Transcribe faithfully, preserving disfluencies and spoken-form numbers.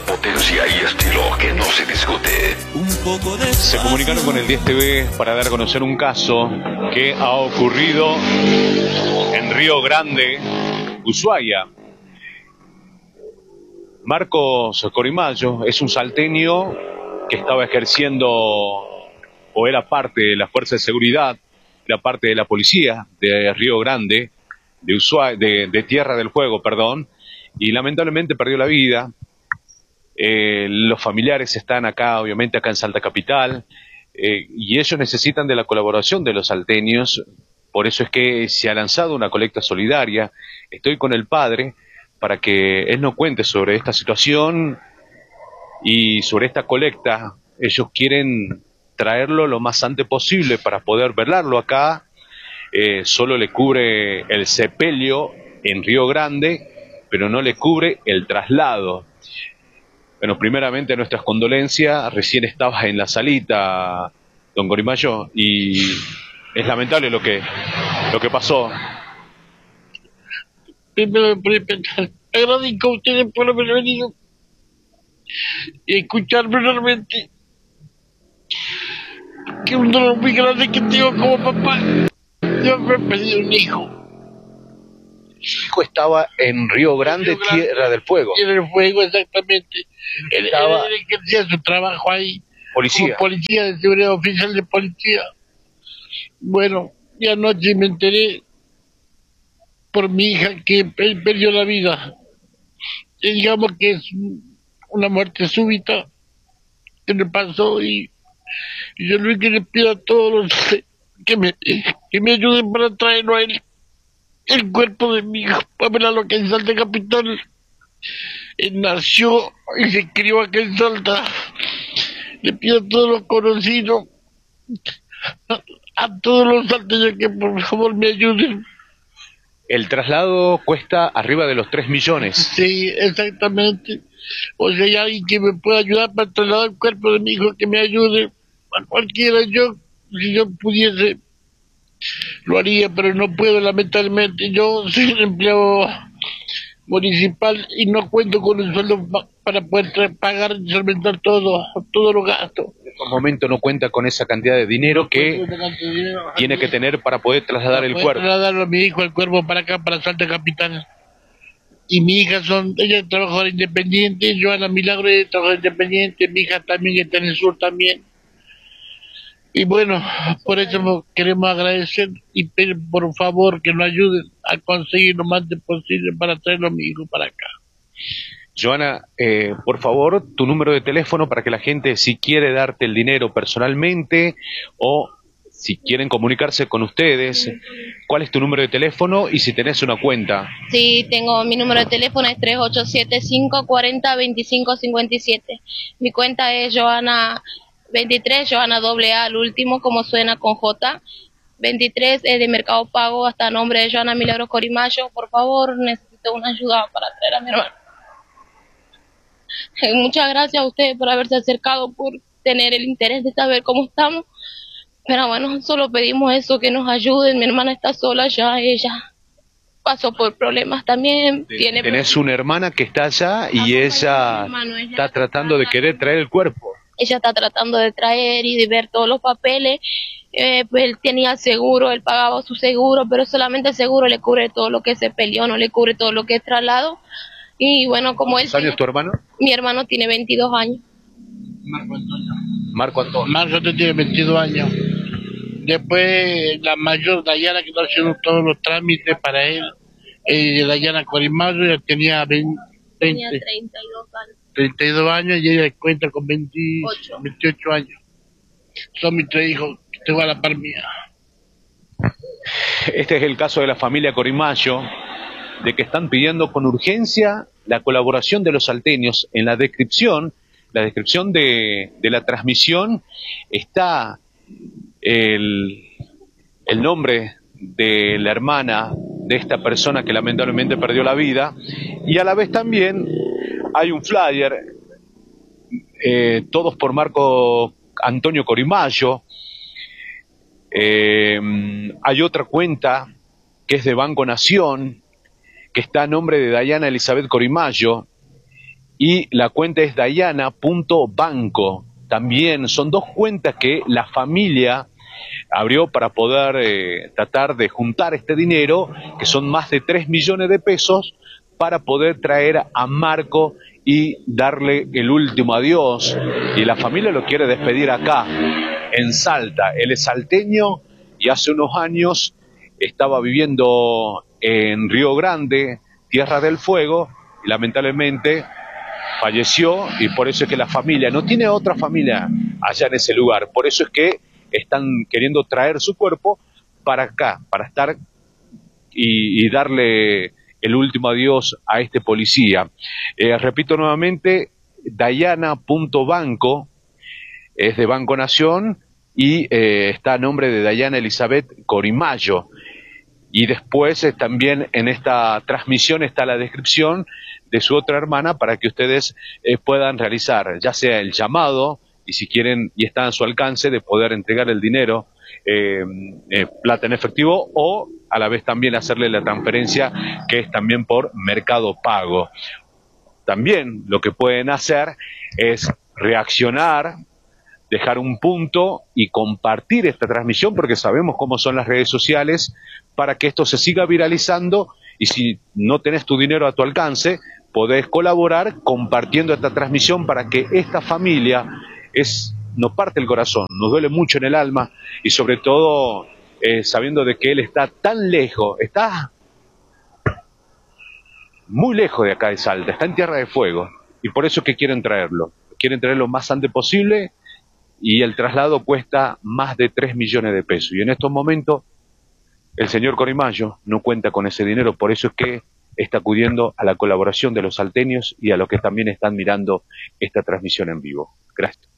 potencia y estilo que no se discute. Un poco de Se comunicaron con el diez T V para dar a conocer un caso que ha ocurrido en Río Grande, Ushuaia. Marcos Corimayo es un salteño que estaba ejerciendo o era parte de la fuerza de seguridad, era parte de la policía de Río Grande, de, Ushuaia, de, de Tierra del Fuego, perdón, y lamentablemente perdió la vida. Eh, los familiares están acá, obviamente acá en Salta Capital, eh, y ellos necesitan de la colaboración de los salteños. Por eso es que se ha lanzado una colecta solidaria. Estoy con el padre para que él nos cuente sobre esta situación y sobre esta colecta. Ellos quieren traerlo lo más antes posible para poder velarlo acá. Eh, solo le cubre el sepelio en Río Grande, pero no le cubre el traslado. Bueno, primeramente nuestras condolencias. Recién estabas en la salita, don Corimayo, y es lamentable lo que lo que pasó. Primero por pensar, agradezco a ustedes por haber venido y escucharme realmente, que un dolor muy grande que tengo como papá. Yo me he perdido un hijo. Su hijo estaba en Río Grande, Río Grande, Tierra del Fuego. Tierra del Fuego, exactamente. Él, Estaba él ejercía su trabajo ahí. Policía. Como policía de seguridad, oficial de policía. Bueno, y anoche me enteré por mi hija que él perdió la vida. Y digamos que es una muerte súbita que le pasó, y, y yo lo que le pido a todos los que me, que me ayuden para traerlo a él, el cuerpo de mi hija, para ver a lo que en Salta Capital. Él nació y se crió aquí en Salta. Le pido a todos los conocidos, a, a todos los salteños, que por favor me ayuden. El traslado cuesta arriba de los tres millones. Sí, exactamente. O sea, hay alguien que me pueda ayudar para trasladar el cuerpo de mi hijo, que me ayude. A cualquiera, yo, si yo pudiese, lo haría, pero no puedo, lamentablemente. Yo soy un empleado municipal y no cuento con el sueldo pa para poder pagar y solventar todo, todos los gastos. En estos momentos no cuenta con esa cantidad de dinero que tiene que tener para poder trasladar el cuerpo. Trasladarlo a mi hijo, el cuerpo, para acá, para Salta Capital. Y mi hija, son, ella es trabajadora independiente, Joana Milagro es trabajadora independiente, mi hija también está en el sur también. Y bueno, por eso queremos agradecer y pedir por favor que nos ayuden a conseguir lo más antes posible para traerlo a mi hijo para acá. Joana, eh, por favor, tu número de teléfono para que la gente, si quiere darte el dinero personalmente o si quieren comunicarse con ustedes, ¿cuál es tu número de teléfono y si tenés una cuenta? Sí, tengo mi número de teléfono, es tres ocho siete, cinco cuatro cero, dos cinco cinco siete. Mi cuenta es Joana veintitrés, Joana doble A al último, como suena con J. veintitrés es de Mercado Pago, hasta nombre de Joana Milagros Corimayo. Por favor, necesito una ayuda para traer a mi hermano. Muchas gracias a ustedes por haberse acercado, por tener el interés de saber cómo estamos. Pero bueno, solo pedimos eso, que nos ayuden. Mi hermana está sola ya, ella pasó por problemas también. Tiene Tenés problemas. una hermana que está allá y ella hermano, ella está tratando de querer traer el cuerpo. Ella está tratando de traer y de ver todos los papeles. Eh, pues él tenía seguro, él pagaba su seguro, pero solamente el seguro le cubre todo lo que se peleó, no le cubre todo lo que es traslado. Y bueno, como él... ¿Cuántos años tu hermano? Mi hermano tiene veintidós años. Marco Antonio. Marco Antonio. Marco Antonio tiene veintidós años. Después la mayor Dayana, que está haciendo todos los trámites para él, eh, Dayana Corimayo, ya tenía veinte, Tenía treinta y dos años. treinta y dos años y ella cuenta con veintiocho, veintiocho años. Son mis tres hijos que tengo a la par mía. Este es el caso de la familia Corimayo, de que están pidiendo con urgencia la colaboración de los salteños. En la descripción, la descripción de, de la transmisión está el, el nombre de la hermana de esta persona que lamentablemente perdió la vida, y a la vez también hay un flyer, eh, todos por Marco Antonio Corimayo. Eh, hay otra cuenta que es de Banco Nación, que está a nombre de Dayana Elizabeth Corimayo, y la cuenta es dayana punto banco. También son dos cuentas que la familia abrió para poder eh, tratar de juntar este dinero, que son más de tres millones de pesos, para poder traer a Marco y darle el último adiós. Y la familia lo quiere despedir acá, en Salta. Él es salteño y hace unos años estaba viviendo en Río Grande, Tierra del Fuego, y lamentablemente falleció, y por eso es que la familia no tiene otra familia allá en ese lugar. Por eso es que están queriendo traer su cuerpo para acá, para estar y, y darle el último adiós a este policía. Eh, repito nuevamente, dayana punto banco, es de Banco Nación, y eh, está a nombre de Dayana Elizabeth Corimayo. Y después eh, también en esta transmisión está la descripción de su otra hermana para que ustedes eh, puedan realizar ya sea el llamado, y si quieren y está a su alcance, de poder entregar el dinero, eh, eh, plata en efectivo, o a la vez también hacerle la transferencia, que es también por Mercado Pago. También lo que pueden hacer es reaccionar, dejar un punto y compartir esta transmisión, porque sabemos cómo son las redes sociales, para que esto se siga viralizando. Y si no tenés tu dinero a tu alcance, podés colaborar compartiendo esta transmisión para que esta familia, es, nos parte el corazón, nos duele mucho en el alma, y sobre todo eh, sabiendo de que él está tan lejos, está muy lejos de acá de Salta, está en Tierra de Fuego, y por eso es que quieren traerlo, quieren traerlo lo más antes posible, y el traslado cuesta más de tres millones de pesos, y en estos momentos el señor Corimayo no cuenta con ese dinero. Por eso es que está acudiendo a la colaboración de los salteños y a los que también están mirando esta transmisión en vivo. Gracias.